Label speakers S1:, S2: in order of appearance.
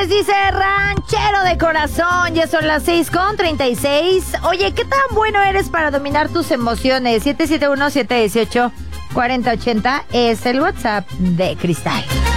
S1: bendiciones, dice ranchero de corazón. Ya son las 6:36. Oye, ¿qué tan bueno eres para dominar tus emociones? 771-718-4080 es el WhatsApp de Cristal.